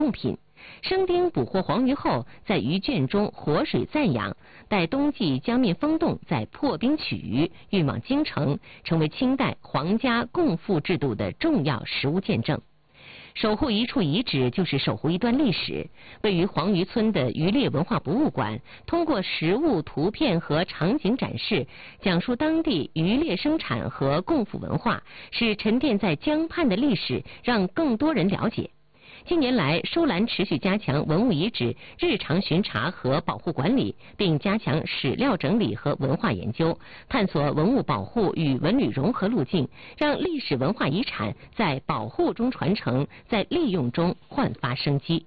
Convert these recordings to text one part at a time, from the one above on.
用品。生丁捕获黄鱼后，在鱼圈中活水暂养，待冬季江面封冻，再破冰取鱼，运往京城，成为清代皇家贡赋制度的重要实物见证。守护一处遗址，就是守护一段历史。位于黄鱼村的渔猎文化博物馆，通过实物、图片和场景展示，讲述当地渔猎生产和贡赋文化，使沉淀在江畔的历史让更多人了解。近年来，收栏持续加强文物遗址日常巡查和保护管理，并加强史料整理和文化研究，探索文物保护与文旅融合路径，让历史文化遗产在保护中传承，在利用中焕发生机。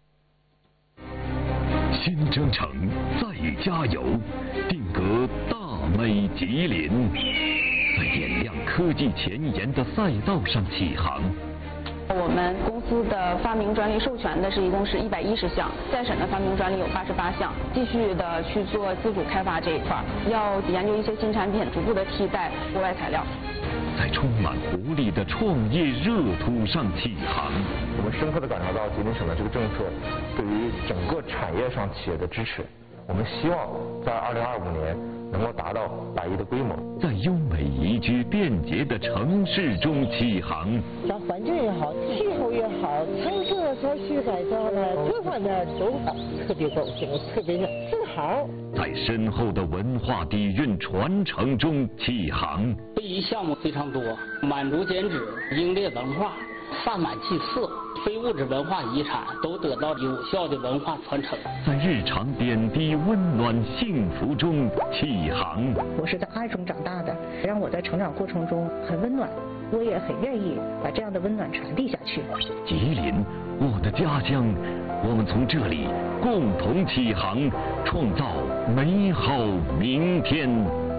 新征程再加油，定格大美吉林，在点亮科技前沿的赛道上起航。 我们公司的发明专利授权的一共是110项，在审的发明专利有88项，继续的去做自主开发这一块，要研究一些新产品，逐步的替代国外材料。 在充满活力的创业热土上起航。 我们深刻地感受到吉林省的这个政策对于整个产业上企业的支持。我们希望在2025年能够达到100亿的规模， 在优美宜居便捷的城市中起航。 像环境也好，气候也好，城市所需改造的各方面都好，特别高兴，特别自豪。 在深厚的文化底蕴传承中起航。 非遗项目非常多，满族剪纸、英烈文化、萨满祭祀、非物质文化遗产都得到有效的文化传承。 在日常点滴温暖幸福中起航。 我是在爱中长大的，让我在成长过程中很温暖，我也很愿意把这样的温暖传递下去。 吉林，我的家乡，我们从这里共同起航，创造美好明天。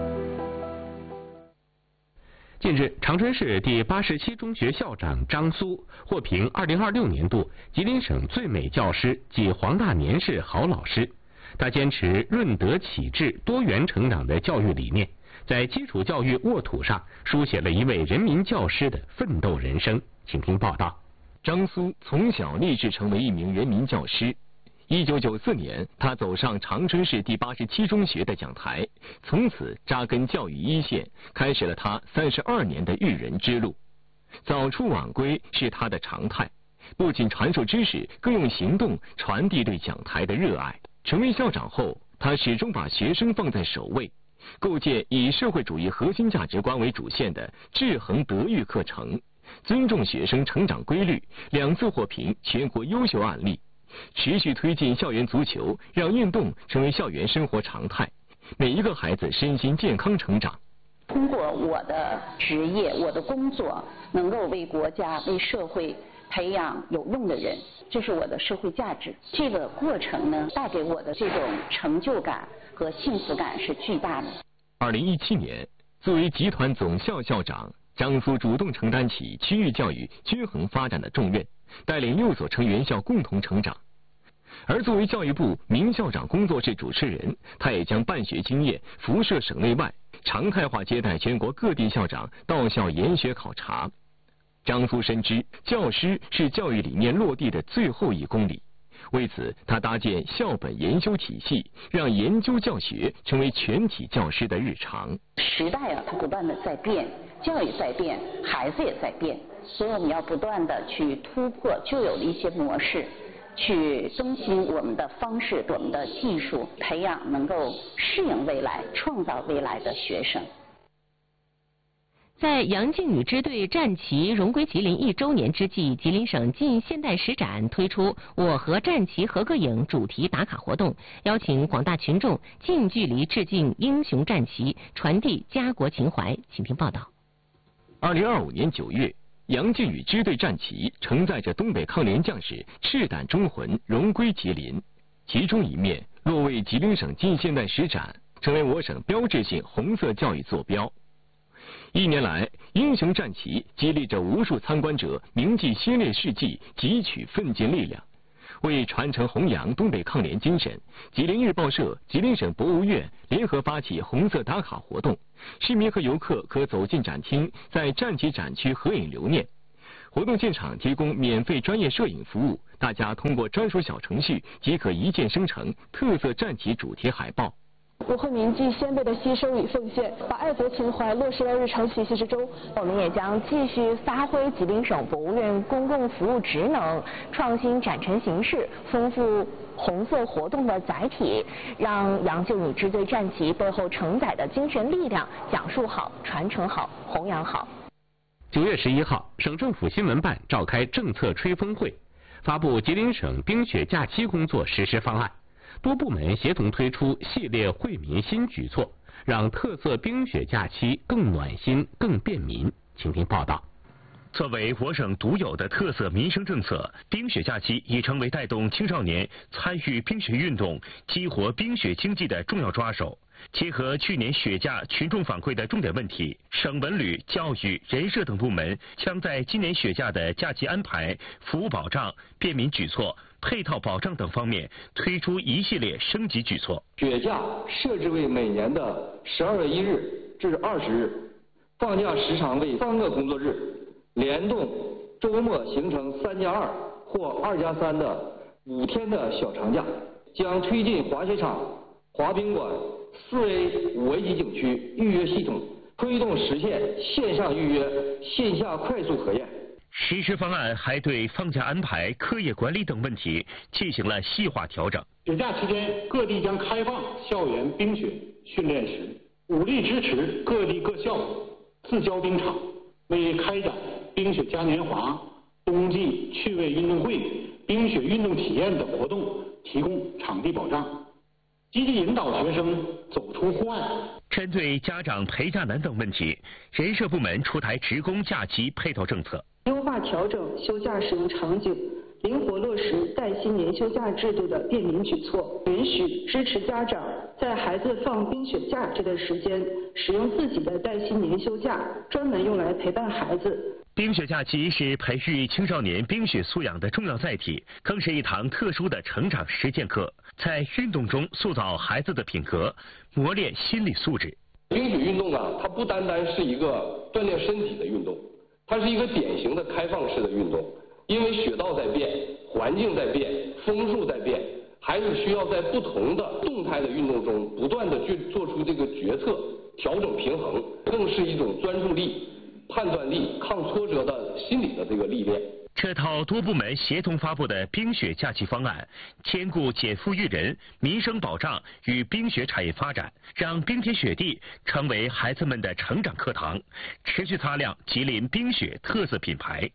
近日，长春市第87中学校长张苏获评2026年度吉林省最美教师及黄大年市好老师。他坚持润德启智、多元成长的教育理念，在基础教育沃土上书写了一位人民教师的奋斗人生。请听报道。 张苏从小立志成为一名人民教师。1994年，他走上长春市第87中学的讲台，从此扎根教育一线，开始了他32年的育人之路。早出晚归是他的常态，不仅传授知识，更用行动传递对讲台的热爱。成为校长后，他始终把学生放在首位，构建以社会主义核心价值观为主线的制衡德育课程，尊重学生成长规律，2次获评全国优秀案例。持续推进校园足球，让运动成为校园生活常态，每一个孩子身心健康成长。 通过我的职业，我的工作，能够为国家、为社会培养有用的人，这是我的社会价值。这个过程呢，带给我的这种成就感和幸福感是巨大的。 2017年，作为集团总校校长，张苏主动承担起区域教育均衡发展的重任，带领6所成员校共同成长。而作为教育部名校长工作室主持人，他也将办学经验辐射省内外，常态化接待全国各地校长到校研学考察。张苏深知，教师是教育理念落地的最后1公里，为此他搭建校本研修体系，让研究教学成为全体教师的日常。 时代它不断的在变，教育在变，孩子也在变，所以我们要不断的去突破旧有的一些模式，去更新我们的方式、我们的技术，培养能够适应未来、创造未来的学生。 在杨靖宇支队战旗荣归吉林1周年之际，吉林省近现代史展推出“我和战旗合个影”主题打卡活动，邀请广大群众近距离致敬英雄战旗，传递家国情怀。请听报道。 2025年9月，杨靖宇支队战旗承载着东北抗联将士赤胆忠魂荣归吉林，其中一面落为吉林省近现代史展，成为我省标志性红色教育坐标。1年来，英雄战旗激励着无数参观者铭记先烈事迹，汲取奋进力量。为传承弘扬东北抗联精神，吉林日报社、吉林省博物院联合发起红色打卡活动，市民和游客可走进展厅，在战旗展区合影留念。活动现场提供免费专业摄影服务， 大家通过专属小程序即可一键生成特色战旗主题海报。 我会铭记先辈的牺牲与奉献，把爱国情怀落实到日常学习之中。 我们也将继续发挥吉林省博物院公共服务职能，创新展陈形式，丰富红色活动的载体，让杨救你之最战旗背后承载的精神力量讲述好、传承好、弘扬好。 9月11号，省政府新闻办召开政策吹风会，发布吉林省冰雪假期工作实施方案。多部门协同推出系列惠民新举措，让特色冰雪假期更暖心、更便民。请听报道。 作为我省独有的特色民生政策，冰雪假期已成为带动青少年参与冰雪运动、激活冰雪经济的重要抓手。结合去年雪假群众反馈的重点问题，省文旅、教育、人社等部门将在今年雪假的假期安排、服务保障、便民举措、配套保障等方面推出一系列升级举措。 雪假设置为每年的12月1日至20日，放假时长为3个工作日，联动周末形成3+2或2+3的5天的小长假，将推进滑雪场、滑冰馆、4A、5A 级景区预约系统，推动实现线上预约、线下快速核验。 实施方案还对放假安排、课业管理等问题进行了细化调整。 雪假期间，各地将开放校园冰雪训练池，武力支持各地各校自交冰场，为开展冰雪嘉年华、冬季趣味运动会、冰雪运动体验等活动提供场地保障，积极引导学生走出户外。 针对家长陪假难等问题，人社部门出台职工假期配套政策， 优化调整休假使用场景，灵活落实带薪年休假制度的便民举措，允许支持家长在孩子放冰雪假这段时间使用自己的带薪年休假，专门用来陪伴孩子。 冰雪假期是培育青少年冰雪素养的重要载体，更是一堂特殊的成长实践课，在运动中塑造孩子的品格，磨练心理素质。 冰雪运动啊，它不单单是一个锻炼身体的运动，它是一个典型的开放式的运动。因为雪道在变，环境在变，风速在变，孩子需要在不同的动态的运动中不断的去做出这个决策，调整平衡，更是一种专注力、判断力、抗挫折的心理的这个历练。 这套多部门协同发布的冰雪假期方案，兼顾减负育人、民生保障与冰雪产业发展，让冰天雪地成为孩子们的成长课堂，持续擦亮吉林冰雪特色品牌。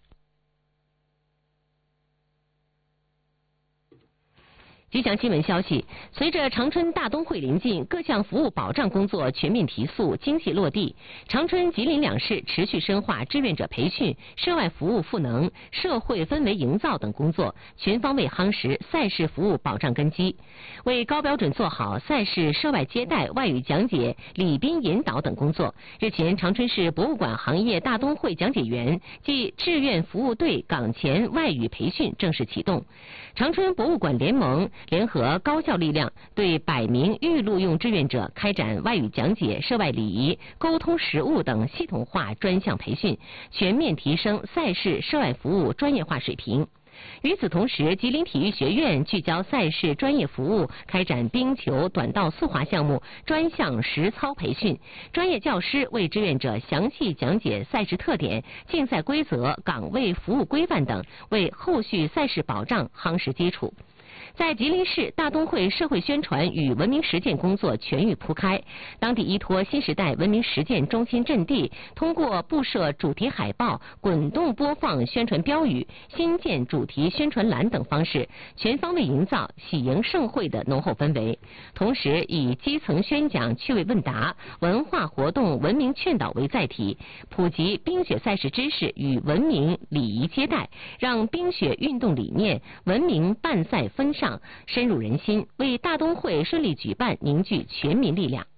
吉祥新闻消息，随着长春大冬会临近，各项服务保障工作全面提速、精细落地。长春、吉林两市持续深化志愿者培训、涉外服务赋能、社会氛围营造等工作，全方位夯实赛事服务保障根基，为高标准做好赛事涉外接待、外语讲解、礼宾引导等工作。日前，长春市博物馆行业大冬会讲解员暨志愿服务队岗前外语培训正式启动。长春博物馆联盟联合高校力量，对100名预录用志愿者开展外语讲解、涉外礼仪、沟通实务等系统化专项培训，全面提升赛事涉外服务专业化水平。与此同时，吉林体育学院聚焦赛事专业服务，开展冰球、短道速滑项目专项实操培训，专业教师为志愿者详细讲解赛事特点、竞赛规则、岗位服务规范等，为后续赛事保障夯实基础。在吉林市，大冬会社会宣传与文明实践工作全域铺开，当地依托新时代文明实践中心阵地，通过布设主题海报、滚动播放宣传标语、新建主题宣传栏等方式，全方位营造喜迎盛会的浓厚氛围。同时，以基层宣讲、趣味问答、文化活动、文明劝导为载体，普及冰雪赛事知识与文明礼仪接待，让冰雪运动理念、文明办赛分上深入人心，为大冬会顺利举办凝聚全民力量。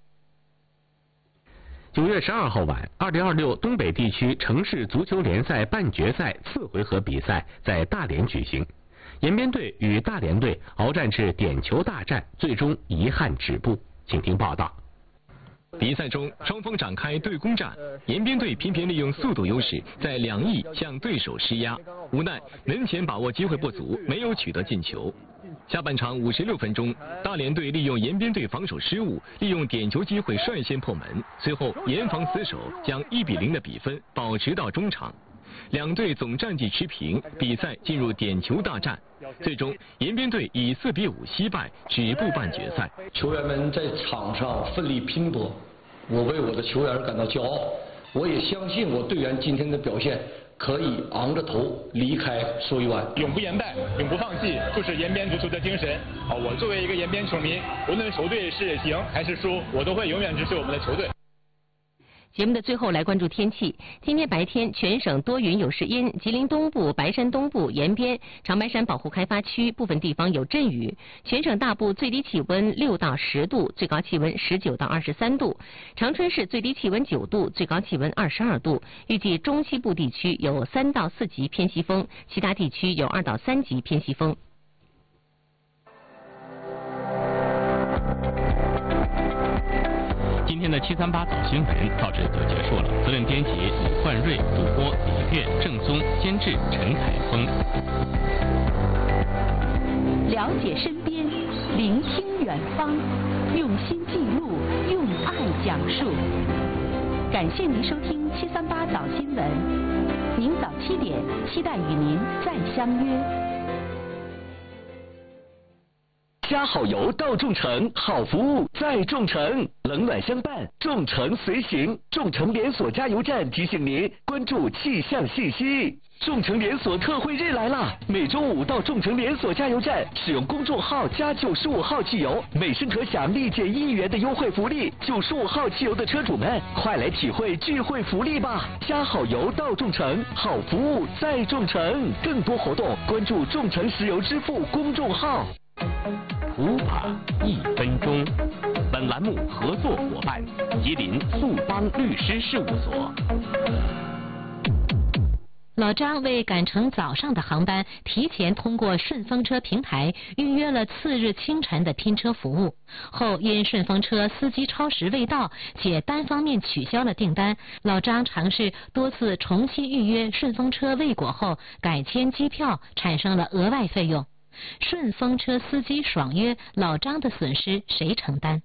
9月12号晚，2026东北地区城市足球联赛半决赛次回合比赛在大连举行，延边队与大连队鏖战至点球大战，最终遗憾止步。请听报道。 比赛中，双方展开对攻战，延边队频频利用速度优势，在2翼向对手施压，无奈门前把握机会不足，没有取得进球。下半场56分钟，大连队利用延边队防守失误，利用点球机会率先破门，随后严防死守，将1-0的比分保持到中场。两队总战绩持平，比赛进入点球大战。最终，延边队以4-5惜败，止步半决赛。 球员们在场上奋力拼搏，我为我的球员感到骄傲。我也相信我队员今天的表现可以昂着头离开寿一湾。 永不言败，永不放弃，就是延边足球的精神。我作为一个延边球迷，无论球队是赢还是输，我都会永远支持我们的球队。 节目的最后来关注天气。今天白天全省多云有时阴，吉林东部、白山东部、延边、长白山保护开发区部分地方有阵雨。全省大部最低气温6到10度，最高气温19到23度。长春市最低气温9度，最高气温22度。预计中西部地区有3到4级偏西风，其他地区有2到3级偏西风。 今天的738早新闻到这就结束了。责任编辑李焕瑞，主播李月、郑松，监制陈凯峰。 了解身边，聆听远方，用心记录，用爱讲述。感谢您收听738早新闻，明早7点，期待与您再相约。 加好油到众诚，好服务在众诚，冷暖相伴，众诚随行。众诚连锁加油站提醒您关注气象信息。众诚连锁特惠日来啦！每周5到众诚连锁加油站使用公众号加95号汽油，每升可享立减1元的优惠福利。95号汽油的车主们，快来体会聚会福利吧！加好油到众诚，好服务在众诚。更多活动关注众诚石油支付公众号。 普法1分钟。本栏目合作伙伴：吉林速邦律师事务所。 老张为赶乘早上的航班，提前通过顺风车平台预约了次日清晨的拼车服务，后因顺风车司机超时未到，且单方面取消了订单，老张尝试多次重新预约顺风车未果后改签机票，产生了额外费用。顺风车司机爽约，老张的损失谁承担？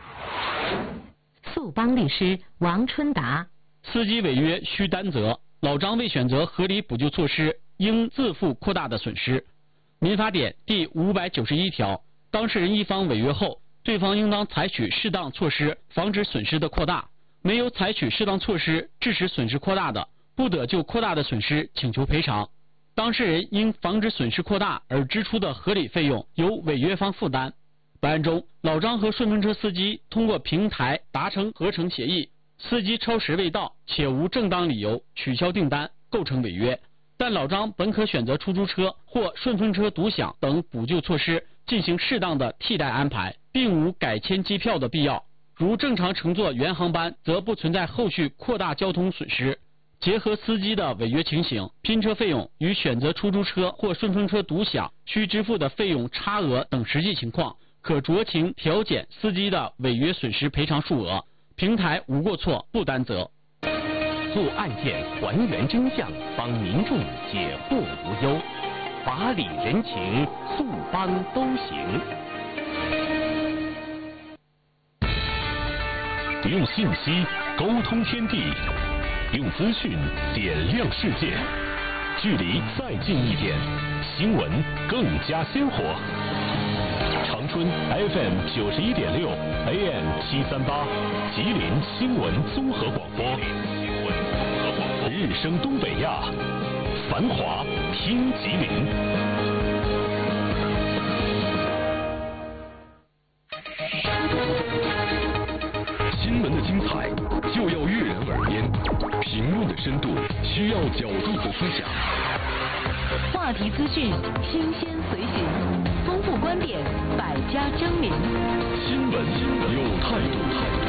速邦律师王春达： 司机违约需担责，老张未选择合理补救措施，应自负扩大的损失。民法典第591条，当事人一方违约后，对方应当采取适当措施，防止损失的扩大。没有采取适当措施，致使损失扩大的，不得就扩大的损失请求赔偿。当事人因防止损失扩大而支出的合理费用由违约方负担。本案中，老张和顺风车司机通过平台达成合成协议，司机超时未到且无正当理由取消订单，构成违约。但老张本可选择出租车或顺风车独享等补救措施进行适当的替代安排，并无改签机票的必要。如正常乘坐原航班，则不存在后续扩大交通损失。结合司机的违约情形、拼车费用与选择出租车或顺风车独享需支付的费用差额等实际情况，可酌情调减司机的违约损失赔偿数额。平台无过错不担责。 做案件还原真相，帮民众解惑无忧，法理人情，速邦都行。 用信息沟通天地，用资讯点亮世界，距离再近一点，新闻更加鲜活。长春 FM 91.6 AM 738，吉林新闻综合广播。日升东北亚，繁华听吉林。新闻的精彩就要悦人耳边，评论的深度需要角度和思想。 话题资讯新鲜随行，丰富观点百家争鸣。 新闻有态度。